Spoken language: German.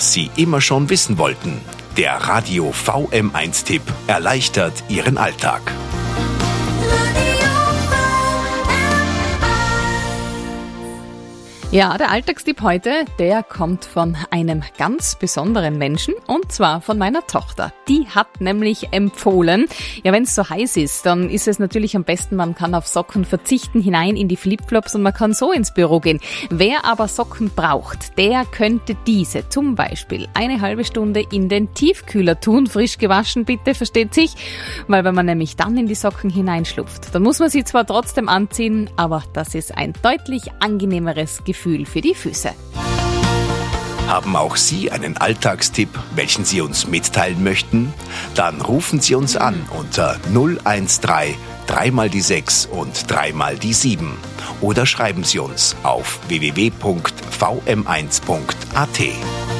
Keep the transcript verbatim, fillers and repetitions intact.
was Sie immer schon wissen wollten. Der Radio V M eins Tipp erleichtert Ihren Alltag. Ja, der Alltagstipp heute, der kommt von einem ganz besonderen Menschen, und zwar von meiner Tochter. Die hat nämlich empfohlen, ja, wenn es so heiß ist, dann ist es natürlich am besten, man kann auf Socken verzichten, hinein in die Flipflops und man kann so ins Büro gehen. Wer aber Socken braucht, der könnte diese zum Beispiel eine halbe Stunde in den Tiefkühler tun, frisch gewaschen bitte, versteht sich, weil wenn man nämlich dann in die Socken hineinschlupft, dann muss man sie zwar trotzdem anziehen, aber das ist ein deutlich angenehmeres Gefühl für die Füße. Haben auch Sie einen Alltagstipp, welchen Sie uns mitteilen möchten? Dann rufen Sie uns an unter null eins drei, drei mal die sechs und drei mal die sieben oder schreiben Sie uns auf w w w punkt v m eins punkt a t.